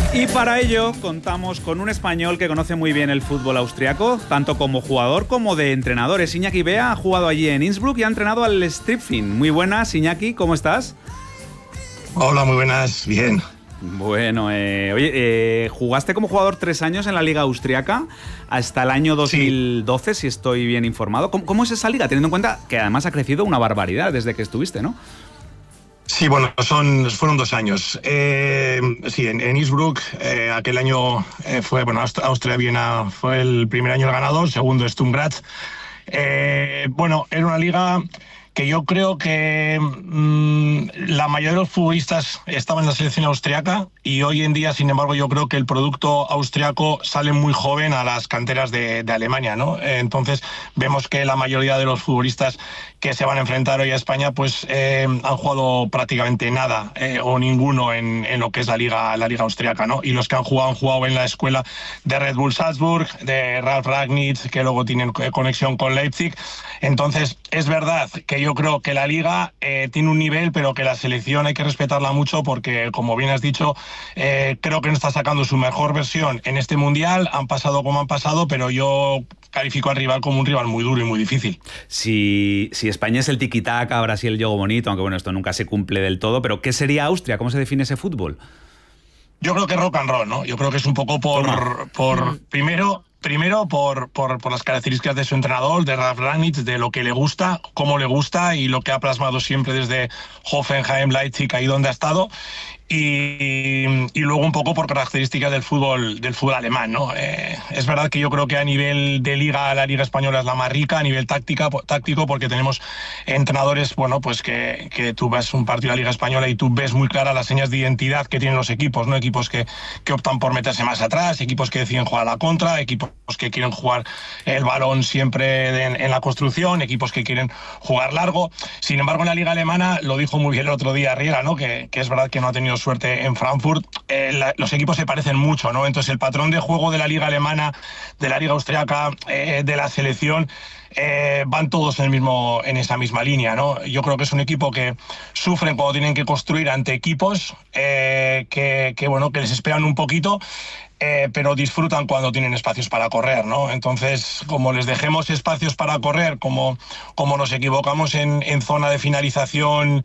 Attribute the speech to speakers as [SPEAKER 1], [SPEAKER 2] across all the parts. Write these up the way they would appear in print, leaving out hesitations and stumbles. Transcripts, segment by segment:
[SPEAKER 1] Y para ello contamos con un español que conoce muy bien el fútbol austriaco, tanto como jugador como de entrenador. Iñaki Bea ha jugado allí en Innsbruck y ha entrenado al Stripfing. Muy buenas, Iñaki, ¿cómo estás?
[SPEAKER 2] Hola, muy buenas, bien.
[SPEAKER 1] Bueno, jugaste como jugador 3 años en la Liga Austriaca hasta el año 2012, sí. Si estoy bien informado. ¿Cómo es esa liga? Teniendo en cuenta que además ha crecido una barbaridad desde que estuviste, ¿no?
[SPEAKER 2] Sí, bueno, fueron 2 años. Sí, en Innsbruck, aquel año fue, bueno, Austria-Viena fue el primer año el ganador, el segundo Sturm Graz. Bueno, era una liga que yo creo que la mayoría de los futbolistas estaban en la selección austriaca y hoy en día, sin embargo, yo creo que el producto austriaco sale muy joven a las canteras de Alemania, ¿no? Entonces vemos que la mayoría de los futbolistas que se van a enfrentar hoy a España pues han jugado prácticamente nada o ninguno en lo que es la liga austriaca, ¿no? Y los que han jugado en la escuela de Red Bull Salzburg, de Ralf Rangnick, que luego tienen conexión con Leipzig. Entonces es verdad que yo creo que la liga tiene un nivel, pero que la selección hay que respetarla mucho porque, como bien has dicho, creo que no está sacando su mejor versión en este mundial. Han pasado como han pasado, pero yo califico al rival como un rival muy duro y muy difícil.
[SPEAKER 1] Si España es el tiki-taka, Brasil el juego bonito, aunque bueno, esto nunca se cumple del todo, pero ¿qué sería Austria? ¿Cómo se define ese fútbol?
[SPEAKER 2] Yo creo que rock and roll, ¿no? Yo creo que es un poco primero por las características de su entrenador, de Ralf Rangnick, de lo que le gusta, cómo le gusta y lo que ha plasmado siempre desde Hoffenheim, Leipzig, ahí donde ha estado. Y luego un poco por características del fútbol alemán, ¿no? Es verdad que yo creo que a nivel de liga, la liga española es la más rica, a nivel táctico, porque tenemos entrenadores, bueno, pues que tú ves un partido de la liga española y tú ves muy claras las señas de identidad que tienen los equipos, ¿no? Equipos que optan por meterse más atrás, equipos que deciden jugar a la contra, equipos que quieren jugar el balón siempre en la construcción, equipos que quieren jugar largo. Sin embargo, en la liga alemana, lo dijo muy bien el otro día Riera, ¿no? Que es verdad que no ha tenido suerte en Frankfurt, los equipos se parecen mucho, ¿no? Entonces el patrón de juego de la liga alemana, de la liga austriaca, de la selección, van todos en esa misma línea, ¿no? Yo creo que es un equipo que sufren cuando tienen que construir ante equipos que les esperan un poquito, pero disfrutan cuando tienen espacios para correr, ¿no? Entonces, como les dejemos espacios para correr, como nos equivocamos en zona de finalización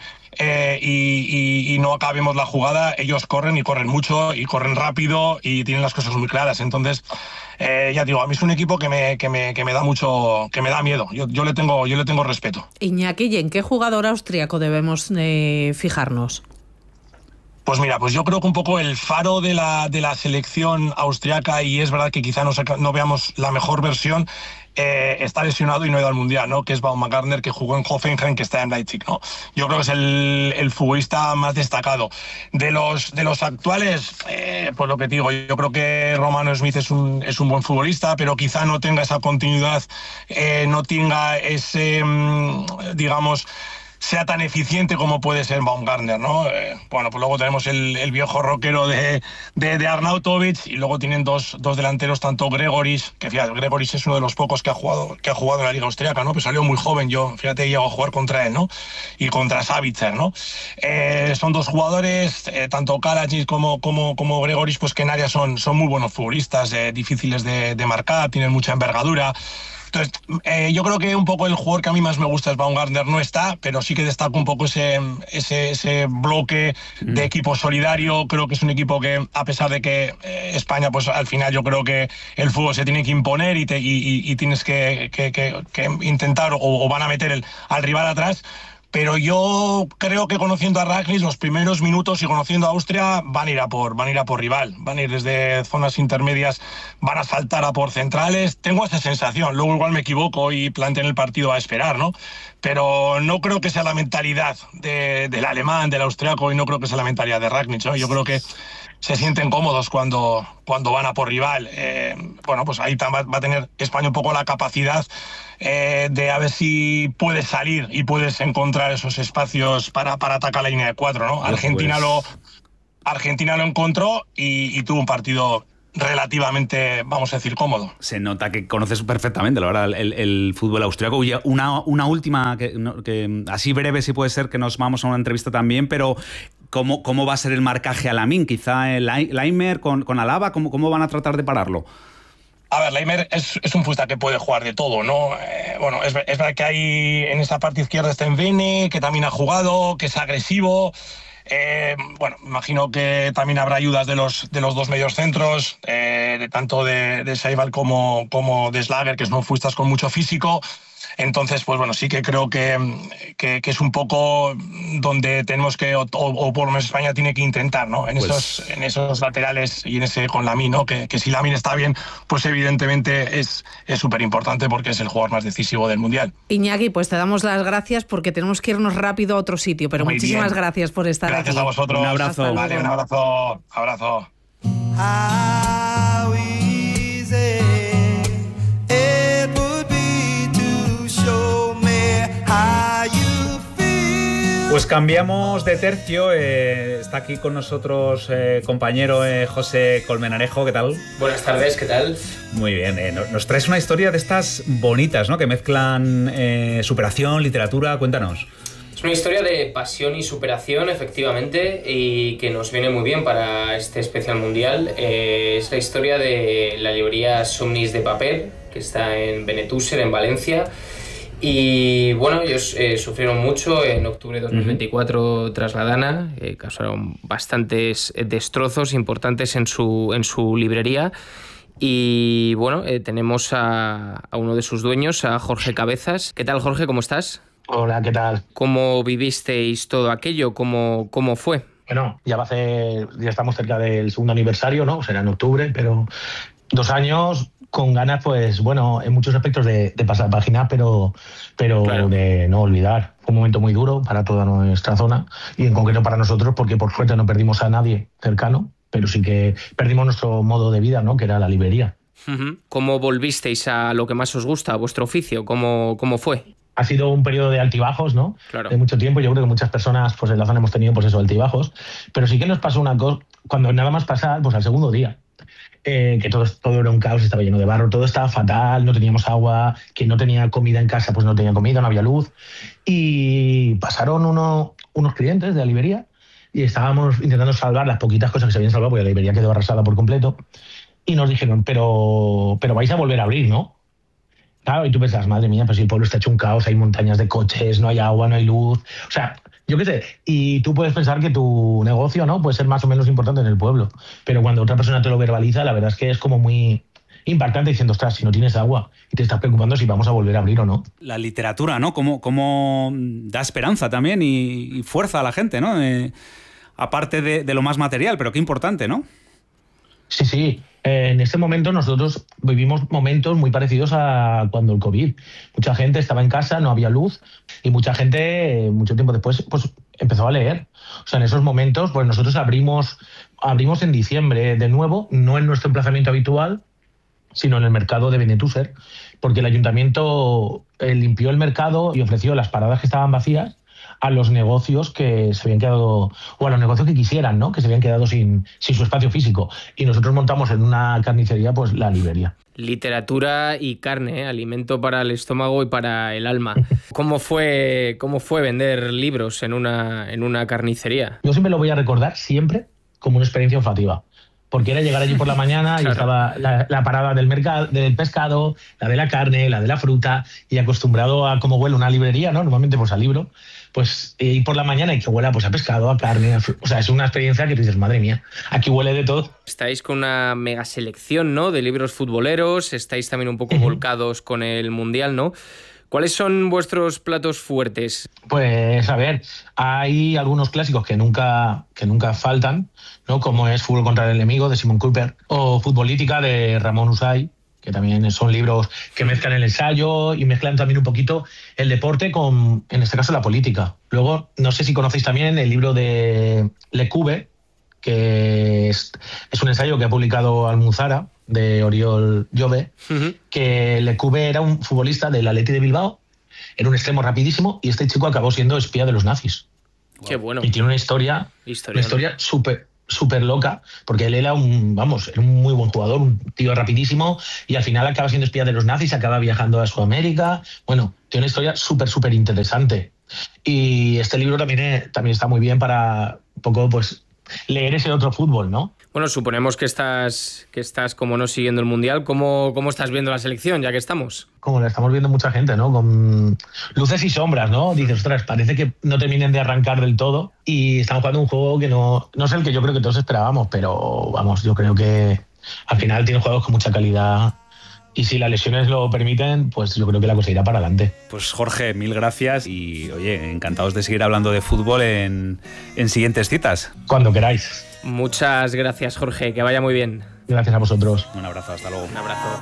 [SPEAKER 2] y no acabemos la jugada, ellos corren y corren mucho y corren rápido y tienen las cosas muy claras. Entonces, ya digo, a mí es un equipo que me da mucho, que me da miedo. Yo le tengo respeto.
[SPEAKER 3] Iñaki, ¿y en qué jugador austriaco debemos fijarnos?
[SPEAKER 2] Pues mira, pues yo creo que un poco el faro de la selección austriaca, y es verdad que quizá no veamos la mejor versión, está lesionado y no ha ido al Mundial, ¿no? Que es Baumgartner, que jugó en Hoffenheim, que está en Leipzig, ¿no? Yo creo que es el futbolista más destacado. De los actuales, pues lo que te digo, yo creo que Romano Smith es un buen futbolista, pero quizá no tenga esa continuidad, no tenga ese, digamos, sea tan eficiente como puede ser Baumgartner, ¿no? Bueno, pues luego tenemos el viejo rockero de Arnautovic, y luego tienen dos delanteros, tanto Gregoris, que fíjate, Gregoris es uno de los pocos que ha jugado en la liga austriaca, ¿no? Pues salió muy joven, fíjate, llego a jugar contra él, ¿no? Y contra Savitzer, ¿no? Son dos jugadores, tanto Kalajic como Gregoris, pues que en área son muy buenos futbolistas, difíciles de marcar, tienen mucha envergadura. Entonces, yo creo que un poco el jugador que a mí más me gusta es Baumgartner, no está, pero sí que destaco un poco ese bloque de equipo solidario. Creo que es un equipo que, a pesar de que España, pues al final yo creo que el fútbol se tiene que imponer y tienes que intentar o van a meter al rival atrás. Pero yo creo que conociendo a Rangnick, los primeros minutos y conociendo a Austria van a ir a por rival, van a ir desde zonas intermedias, van a saltar a por centrales. Tengo esa sensación, luego igual me equivoco y planteen el partido a esperar, ¿no? Pero no creo que sea la mentalidad del alemán, del austriaco, y no creo que sea la mentalidad de Rangnick, ¿no? Yo creo que se sienten cómodos cuando van a por rival. Bueno, pues ahí va a tener España un poco la capacidad de a ver si puedes salir y puedes encontrar esos espacios para atacar la línea de 4, ¿no? Argentina lo encontró y tuvo un partido relativamente, vamos a decir, cómodo.
[SPEAKER 1] Se nota que conoces perfectamente, la verdad, el fútbol austriaco. Y una última, que así breve, si puede ser, que nos vamos a una entrevista también, pero ¿Cómo va a ser el marcaje a Lamine? Quizá el Laimer con Alaba, ¿cómo van a tratar de pararlo?
[SPEAKER 2] A ver, Laimer es un futbolista que puede jugar de todo, ¿no? Bueno, es verdad que hay en esta parte izquierda está Envene, que también ha jugado, que es agresivo. Bueno, imagino que también habrá ayudas de los dos mediocentros, tanto de Saibal como de Slager, que son futbolistas con mucho físico. Entonces, pues bueno, sí que creo que es un poco donde tenemos que, o por lo menos España tiene que intentar, ¿no? En esos laterales y en ese con Lamine, ¿no? Que si Lamine está bien, pues evidentemente es súper importante porque es el jugador más decisivo del Mundial.
[SPEAKER 3] Iñaki, pues te damos las gracias porque tenemos que irnos rápido a otro sitio, pero
[SPEAKER 2] Muy
[SPEAKER 3] muchísimas
[SPEAKER 2] bien.
[SPEAKER 3] gracias por estar aquí.
[SPEAKER 2] Gracias a vosotros.
[SPEAKER 1] Un abrazo.
[SPEAKER 2] Vale, un abrazo. Abrazo.
[SPEAKER 1] Pues cambiamos de tercio. Está aquí con nosotros compañero José Colmenarejo. ¿Qué tal?
[SPEAKER 4] Buenas tardes, ¿qué tal?
[SPEAKER 1] Muy bien. Nos traes una historia de estas bonitas, ¿no? Que mezclan superación, literatura. Cuéntanos.
[SPEAKER 4] Es una historia de pasión y superación, efectivamente, y que nos viene muy bien para este especial mundial. Es la historia de la librería Somnis de Papel, que está en Benetúser, en Valencia. Y bueno, ellos sufrieron mucho en octubre de 2024 tras la Dana, causaron bastantes destrozos importantes en su librería. Y bueno, tenemos a uno de sus dueños, a Jorge Cabezas. ¿Qué tal, Jorge? ¿Cómo estás?
[SPEAKER 5] Hola, ¿qué tal?
[SPEAKER 4] ¿Cómo vivisteis todo aquello? ¿Cómo fue?
[SPEAKER 5] Bueno, ya estamos cerca del segundo aniversario, ¿no? Será en octubre, pero 2 años con ganas, pues bueno, en muchos aspectos de pasar página, pero claro, de no olvidar. Fue un momento muy duro para toda nuestra zona y en concreto para nosotros, porque por suerte no perdimos a nadie cercano, pero sí que perdimos nuestro modo de vida, ¿no? Que era la librería.
[SPEAKER 4] ¿Cómo volvisteis a lo que más os gusta, a vuestro oficio? ¿Cómo fue?
[SPEAKER 5] Ha sido un periodo de altibajos, ¿no?
[SPEAKER 4] Claro.
[SPEAKER 5] De mucho tiempo. Yo creo que muchas personas pues en la zona hemos tenido pues eso, altibajos. Pero sí que nos pasó una cosa, cuando nada más pasar, pues al segundo día, que todo era un caos, estaba lleno de barro, todo estaba fatal, no teníamos agua, quien no tenía comida en casa, pues no tenía comida, no había luz. Y pasaron unos clientes de la librería y estábamos intentando salvar las poquitas cosas que se habían salvado, porque la librería quedó arrasada por completo. Y nos dijeron, pero vais a volver a abrir, ¿no? Claro, y tú pensás, madre mía, pues si el pueblo está hecho un caos, hay montañas de coches, no hay agua, no hay luz. O sea, yo qué sé, y tú puedes pensar que tu negocio, ¿no?, puede ser más o menos importante en el pueblo. Pero cuando otra persona te lo verbaliza, la verdad es que es como muy impactante diciendo, ostras, si no tienes agua y te estás preocupando si vamos a volver a abrir o no. La
[SPEAKER 1] literatura, ¿no? Cómo da esperanza también y fuerza a la gente, ¿no? Aparte de lo más material, pero qué importante, ¿no?
[SPEAKER 5] Sí. En este momento nosotros vivimos momentos muy parecidos a cuando el COVID. Mucha gente estaba en casa, no había luz y mucha gente, mucho tiempo después, pues empezó a leer. O sea, en esos momentos, pues nosotros abrimos en diciembre de nuevo, no en nuestro emplazamiento habitual, sino en el mercado de Benetúser, porque el ayuntamiento limpió el mercado y ofreció las paradas que estaban vacías a los negocios que se habían quedado, o a los negocios que quisieran, ¿no?, que se habían quedado sin su espacio físico. Y nosotros montamos en una carnicería pues la librería.
[SPEAKER 4] Literatura y carne, alimento para el estómago y para el alma. ¿Cómo fue vender libros en una carnicería?
[SPEAKER 5] Yo siempre lo voy a recordar siempre como una experiencia olfativa. Porque era llegar allí por la mañana y estaba la parada del mercado, del pescado, la de la carne, la de la fruta, y acostumbrado a cómo huele una librería, ¿no? Normalmente pues a libro, pues ir por la mañana y que huela pues a pescado, a carne, o sea, es una experiencia que tú dices, madre mía, aquí huele de todo.
[SPEAKER 4] Estáis con una mega selección, ¿no?, de libros futboleros, estáis también un poco volcados con el Mundial, ¿no? ¿Cuáles son vuestros platos fuertes?
[SPEAKER 5] Pues a ver, hay algunos clásicos que nunca faltan, ¿no?, como es Fútbol contra el enemigo de Simon Cooper o Futbolítica de Ramón Usay, que también son libros que mezclan el ensayo y mezclan también un poquito el deporte con, en este caso, la política. Luego, no sé si conocéis también el libro de Lecube, que es un ensayo que ha publicado Almuzara, de Oriol Jove, que Lecube era un futbolista del Athletic de Bilbao, era un extremo rapidísimo y este chico acabó siendo espía de los nazis.
[SPEAKER 4] Qué bueno.
[SPEAKER 5] Y tiene una historia súper loca, porque él era un muy buen jugador, un tío rapidísimo, y al final acaba siendo espía de los nazis, acaba viajando a Sudamérica. Bueno, tiene una historia súper interesante. Y este libro también está muy bien para un poco pues leer ese otro fútbol, ¿no?
[SPEAKER 6] Bueno, suponemos que estás como no siguiendo el Mundial. ¿Cómo estás viendo la selección, ya que estamos?
[SPEAKER 5] Como la estamos viendo mucha gente, ¿no? Con luces y sombras, ¿no? Dices, ostras, parece que no terminen de arrancar del todo y están jugando un juego que no es el que yo creo que todos esperábamos, pero vamos, yo creo que al final tienen juegos con mucha calidad. Y si las lesiones lo permiten, pues yo creo que la cosa irá para adelante.
[SPEAKER 1] Pues Jorge, mil gracias y oye, encantados de seguir hablando de fútbol en siguientes citas.
[SPEAKER 5] Cuando queráis.
[SPEAKER 6] Muchas gracias, Jorge, que vaya muy bien.
[SPEAKER 5] Gracias a vosotros.
[SPEAKER 1] Un abrazo, hasta luego.
[SPEAKER 6] Un abrazo.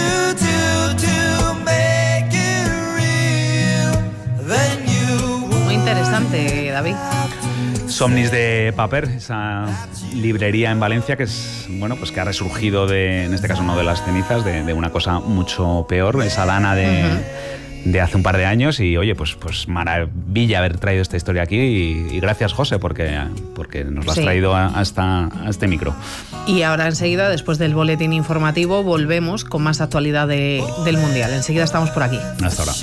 [SPEAKER 3] Muy interesante, David.
[SPEAKER 1] Somnis de Paper, esa librería en Valencia que es, bueno, pues que ha resurgido en este caso no de las cenizas, de una cosa mucho peor, esa lana de hace un par de años y oye, pues maravilla haber traído esta historia aquí y gracias, José, porque nos lo has traído a este micro.
[SPEAKER 3] Y ahora enseguida, después del boletín informativo, volvemos con más actualidad del Mundial. Enseguida estamos por aquí.
[SPEAKER 1] Hasta ahora.